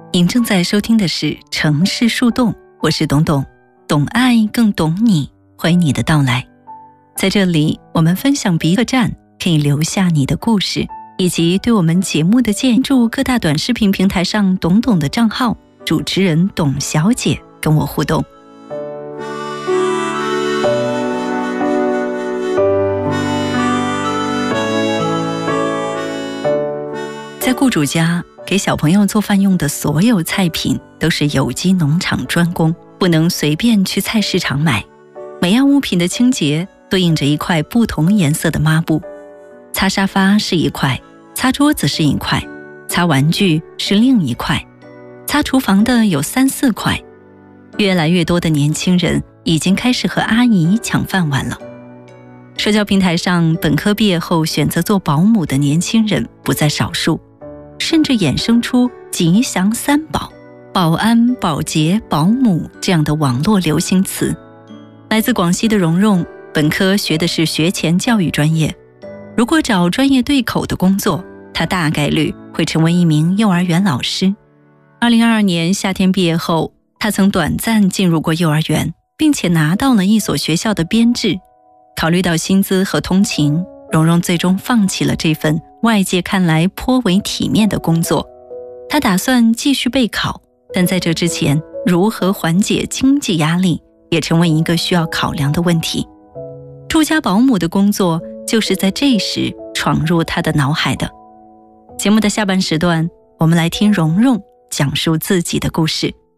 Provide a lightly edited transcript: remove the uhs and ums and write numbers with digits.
您正在收听的是城市树洞，我是董董，懂爱更懂你，欢迎你的到来。在这里，我们分享别克站，可以留下你的故事，以及对我们节目的建议。祝各大短视频平台上董董的账号，主持人董小姐跟我互动。在雇主家，给小朋友做饭用的所有菜品都是有机农场专供，不能随便去菜市场买。每样物品的清洁对应着一块不同颜色的抹布，擦沙发是一块，擦桌子是一块，擦玩具是另一块，擦厨房的有3、4块。越来越多的年轻人已经开始和阿姨抢饭碗了。社交平台上，本科毕业后选择做保姆的年轻人不在少数，甚至衍生出吉祥3宝、保安、保洁、保姆这样的网络流行词。来自广西的蓉蓉，本科学的是学前教育专业，如果找专业对口的工作，她大概率会成为一名幼儿园老师。2022年夏天毕业后，她曾短暂进入过幼儿园，并且拿到了一所学校的编制。考虑到薪资和通勤，蓉蓉最终放弃了这份外界看来颇为体面的工作。她打算继续备考，但在这之前，如何缓解经济压力也成为一个需要考量的问题。住家保姆的工作就是在这时闯入她的脑海的。节目的下半时段，我们来听蓉蓉讲述自己的故事。